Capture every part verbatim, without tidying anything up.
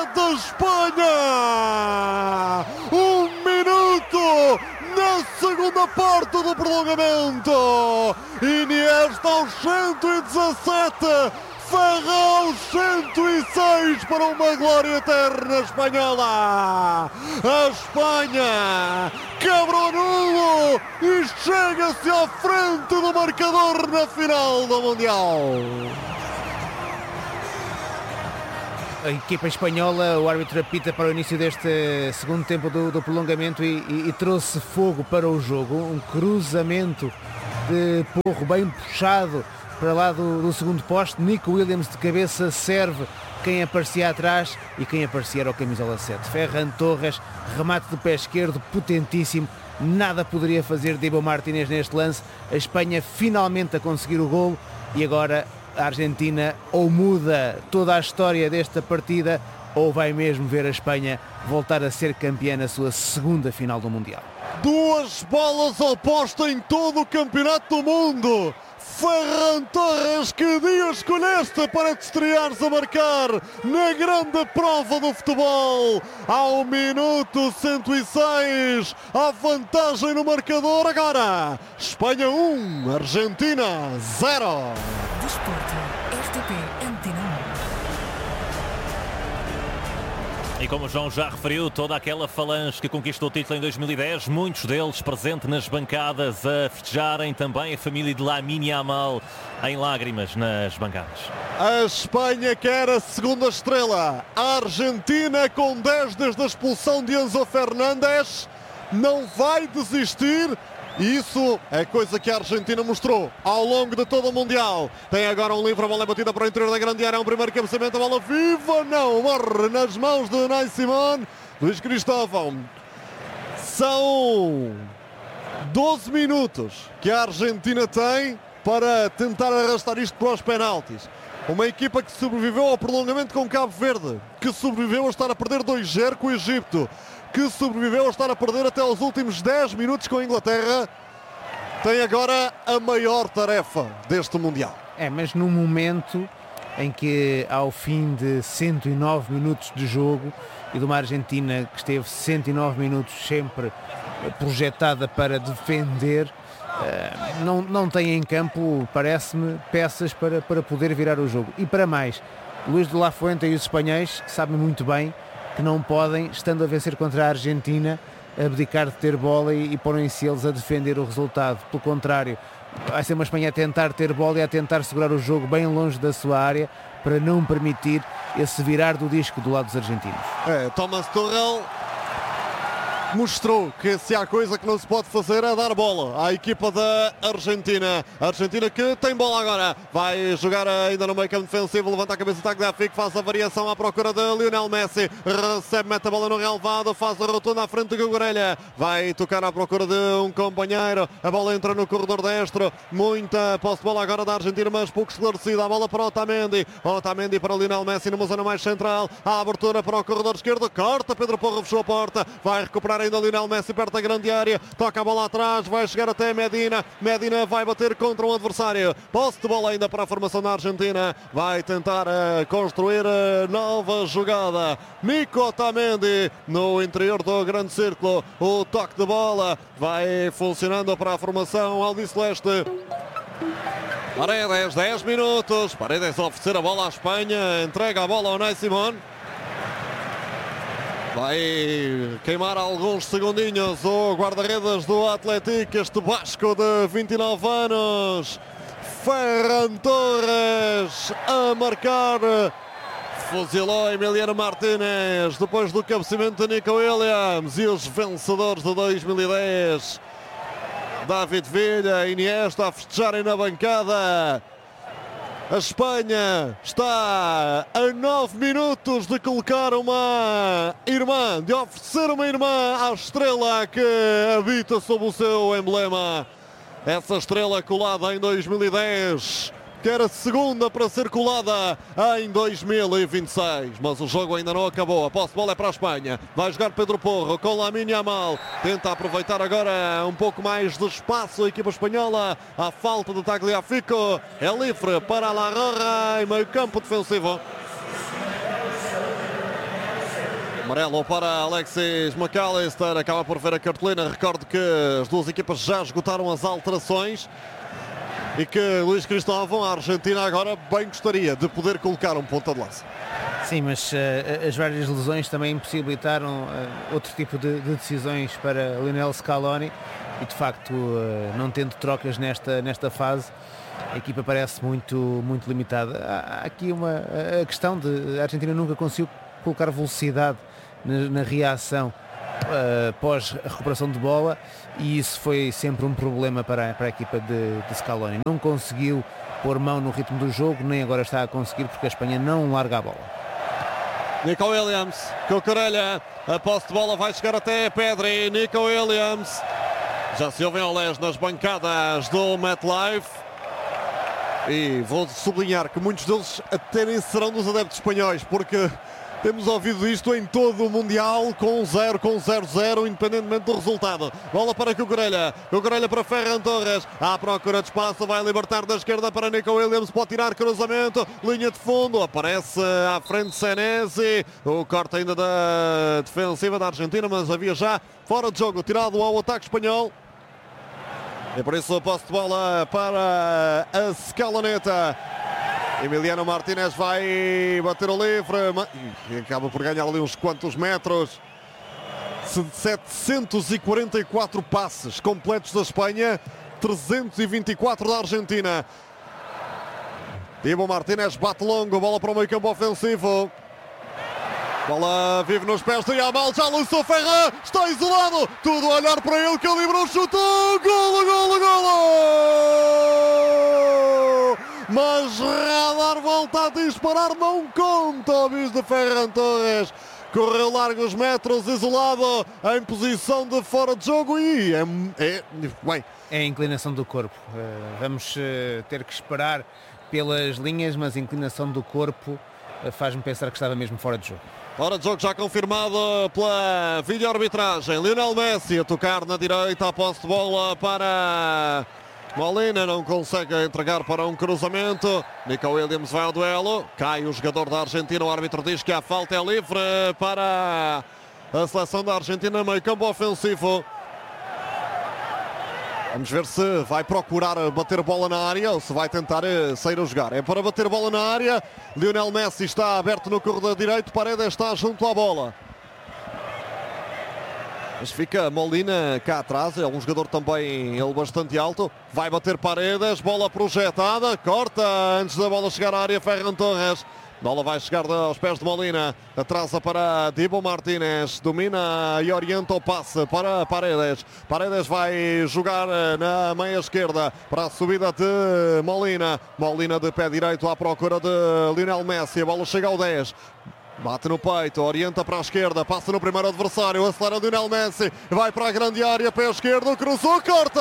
da Espanha! Um minuto na segunda parte do prolongamento. Iniesta aos cento e dezassete, Ferran aos cento e seis para uma glória eterna espanhola. A Espanha quebrou nulo e chega-se à frente do marcador na final do Mundial. A equipa espanhola, o árbitro apita para o início deste segundo tempo do, do prolongamento e, e, e trouxe fogo para o jogo. Um cruzamento de Porro bem puxado para lá do, do segundo poste. Nico Williams de cabeça serve quem aparecia atrás e quem aparecia era o camisola sete. Ferran Torres, remate de pé esquerdo potentíssimo. Nada poderia fazer Dibu Martínez neste lance. A Espanha finalmente a conseguir o golo e agora a Argentina ou muda toda a história desta partida ou vai mesmo ver a Espanha voltar a ser campeã na sua segunda final do Mundial. Duas bolas ao posto em todo o campeonato do mundo. Ferran Torres, que dia escolheste para te estreares a marcar na grande prova do futebol? Ao minuto cento e seis, a vantagem no marcador agora. Espanha um, Argentina zero. Desporto, R T P Antena um. E como o João já referiu, toda aquela falange que conquistou o título em dois mil e dez, muitos deles presentes nas bancadas a festejarem, também a família de Lamine Yamal em lágrimas nas bancadas. A Espanha quer a segunda estrela. A Argentina, com dez desde a expulsão de Enzo Fernández, não vai desistir. E isso é coisa que a Argentina mostrou ao longo de todo o Mundial. Tem agora um livre, a bola é batida para o interior da grande área. Um primeiro cabeçamento, a bola viva, não, morre nas mãos de Unai Simón. Luís Cristóvão. São doze minutos que a Argentina tem para tentar arrastar isto para os penaltis. Uma equipa que sobreviveu ao prolongamento com Cabo Verde, que sobreviveu a estar a perder dois a zero com o Egito, que sobreviveu a estar a perder até os últimos dez minutos com a Inglaterra, tem agora a maior tarefa deste Mundial. É, mas num momento em que ao fim de cento e nove minutos de jogo e de uma Argentina que esteve cento e nove minutos sempre projetada para defender, não, não tem em campo, parece-me, peças para, para poder virar o jogo. E para mais, Luís de la Fuente e os espanhóis sabem muito bem que não podem, estando a vencer contra a Argentina, abdicar de ter bola e, e porem-se eles a defender o resultado. Pelo contrário, vai ser uma Espanha a tentar ter bola e a tentar segurar o jogo bem longe da sua área para não permitir esse virar do disco do lado dos argentinos. É, Thomas Tuchel mostrou que se há coisa que não se pode fazer é dar bola à equipa da Argentina. A Argentina que tem bola agora, vai jogar ainda no meio campo defensivo, levanta a cabeça, Tagliafico, faz a variação à procura de Lionel Messi, recebe, mete a bola no relvado, faz a rotunda à frente de Gugurelha, vai tocar à procura de um companheiro, a bola entra no corredor destro, muita posse de bola agora da Argentina, mas pouco esclarecida, a bola para Otamendi, Otamendi para Lionel Messi numa zona mais central, a abertura para o corredor esquerdo, corta, Pedro Porro fechou a porta, vai recuperar ainda Lionel Messi perto da grande área, toca a bola atrás, vai chegar até Medina, Medina vai bater contra um adversário, posse de bola ainda para a formação da Argentina, vai tentar uh, construir uh, nova jogada, Nico Otamendi no interior do grande círculo, o toque de bola vai funcionando para a formação albiceleste. Paredes, dez minutos, Paredes a oferecer a bola à Espanha, entrega a bola ao Unai Simón. Vai queimar alguns segundinhos o guarda-redes do Atlético, este basco de vinte e nove anos. Ferran Torres a marcar. Fuzilou Emiliano Martínez depois do cabeceamento de Nico Williams. E os vencedores de dois mil e dez, David Villa e Iniesta a festejarem na bancada. A Espanha está a nove minutos de colocar uma irmã, de oferecer uma irmã à estrela que habita sob o seu emblema. Essa estrela colada em dois mil e dez, que era a segunda para ser colada em dois mil e vinte e seis. Mas o jogo ainda não acabou. A posse de bola é para a Espanha. Vai jogar Pedro Porro com Lamine Yamal. Tenta aproveitar agora um pouco mais de espaço a equipa espanhola. A falta de Tagliafico. É livre para La Roja em meio campo defensivo. Amarelo para Alexis McAllister, acaba por ver a cartolina. Recordo que as duas equipas já esgotaram as alterações e que Luís Cristóvão, a Argentina, agora bem gostaria de poder colocar um ponta de lança. Sim, mas uh, as várias lesões também impossibilitaram uh, outro tipo de, de decisões para Lionel Scaloni e de facto uh, não tendo trocas nesta, nesta fase, a equipa parece muito, muito limitada. Há, há aqui uma a questão de a Argentina nunca conseguiu colocar velocidade na, na reação uh, pós a recuperação de bola e isso foi sempre um problema para, para a equipa de, de Scaloni. Não conseguiu pôr mão no ritmo do jogo, nem agora está a conseguir porque a Espanha não larga a bola. Nico Williams, Cucurella, a posse de bola vai chegar até Pedri. Nico Williams, já se ouvem olés nas bancadas do MetLife. E vou sublinhar que muitos deles até nem serão dos adeptos espanhóis, porque temos ouvido isto em todo o Mundial, com zero, com zero zero, independentemente do resultado. Bola para Cucurella, Cucurella para Ferran Torres, à procura de espaço, vai libertar da esquerda para Nico Williams, pode tirar cruzamento, linha de fundo, aparece à frente Senesi, o corte ainda da defensiva da Argentina, mas havia já fora de jogo, tirado ao ataque espanhol. E por isso a posse de bola para a Scaloneta. Emiliano Martínez vai bater o livre e acaba por ganhar ali uns quantos metros. setecentos e quarenta e quatro passes completos da Espanha, trezentos e vinte e quatro da Argentina. Dibu Martínez bate longo, bola para o meio campo ofensivo. Bola vive nos pés do Yamal, já lançou Ferran, está isolado, tudo a olhar para ele, que ele livrou, chutou, golo, golo, golo! Mas Radar volta a disparar, não conta o bis de Ferran Torres. Correu largos metros, isolado, em posição de fora de jogo e é, é bem. É a inclinação do corpo. Uh, vamos uh, ter que esperar pelas linhas, mas a inclinação do corpo uh, faz-me pensar que estava mesmo fora de jogo. Fora de jogo já confirmado pela vídeo-arbitragem. Lionel Messi a tocar na direita, a posse de bola para Molina, não consegue entregar para um cruzamento. Nico Williams vai ao duelo, cai o jogador da Argentina, o árbitro diz que a falta é livre para a seleção da Argentina, meio campo ofensivo. Vamos ver se vai procurar bater bola na área ou se vai tentar sair a jogar. É para bater bola na área. Lionel Messi está aberto no corredor direito, Paredes está junto à bola. Mas fica Molina cá atrás, é um jogador também ele bastante alto. Vai bater Paredes, bola projetada, corta antes da bola chegar à área Ferran Torres. Bola vai chegar aos pés de Molina, atrasa para Dibu Martínez, domina e orienta o passe para Paredes. Paredes vai jogar na meia esquerda para a subida de Molina. Molina de pé direito à procura de Lionel Messi, a bola chega ao dez. Bate no peito, orienta para a esquerda, passa no primeiro adversário, acelera Lionel Messi, vai para a grande área, pé esquerdo, cruzou, corta!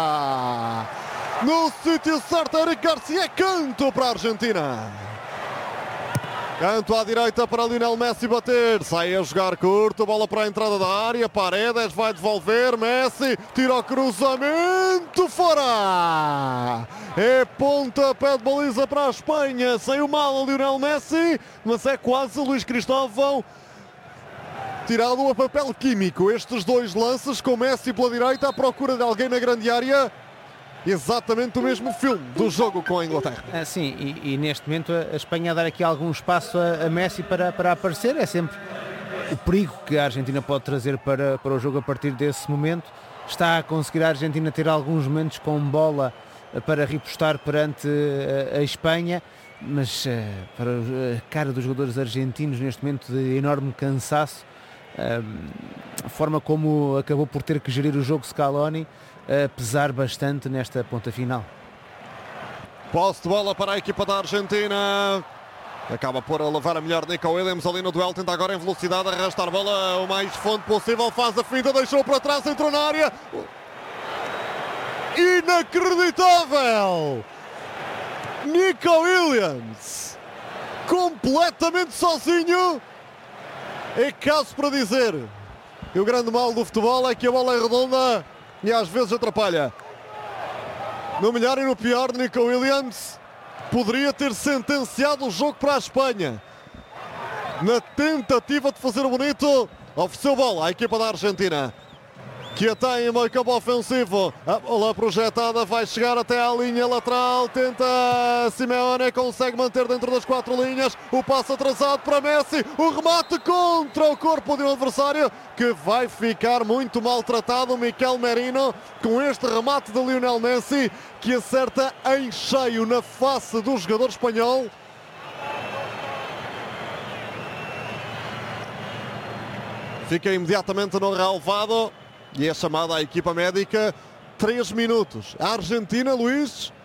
No sítio certo, Eric Garcia, canto para a Argentina. Canto à direita para Lionel Messi bater, sai a jogar curto, bola para a entrada da área, Paredes vai devolver, Messi tira o cruzamento, fora! É pontapé de baliza para a Espanha, saiu mal a Lionel Messi, mas é quase Luís Cristóvão tirado a papel químico. Estes dois lances com Messi pela direita à procura de alguém na grande área. Exatamente o mesmo filme do jogo com a Inglaterra. Ah, sim, e, e neste momento a Espanha a dar aqui algum espaço a, a Messi para, para aparecer. É sempre o perigo que a Argentina pode trazer para, para o jogo a partir desse momento. Está a conseguir a Argentina ter alguns momentos com bola para repostar perante a, a Espanha, mas para a cara dos jogadores argentinos neste momento de enorme cansaço, a forma como acabou por ter que gerir o jogo Scaloni, a pesar bastante nesta ponta final. Posse de bola para a equipa da Argentina. Acaba por levar a melhor Nico Williams ali no duelo. Tenta agora em velocidade arrastar a bola o mais fundo possível. Faz a finta, deixou para trás, entrou na área. Inacreditável! Nico Williams completamente sozinho. É caso para dizer. E o grande mal do futebol é que a bola é redonda e às vezes atrapalha. No melhor e no pior, Nico Williams poderia ter sentenciado o jogo para a Espanha. na tentativa de fazer o bonito, ofereceu bola à equipa da Argentina, que até em meio campo ofensivo. A bola projetada vai chegar até à linha lateral. Tenta Simeone, consegue manter dentro das quatro linhas. O passo atrasado para Messi. O remate contra o corpo de um adversário que vai ficar muito maltratado. Mikel Merino com este remate de Lionel Messi, que acerta em cheio na face do jogador espanhol. Fica imediatamente no relvado. E é chamada à equipa médica. Três minutos. A Argentina, Luís,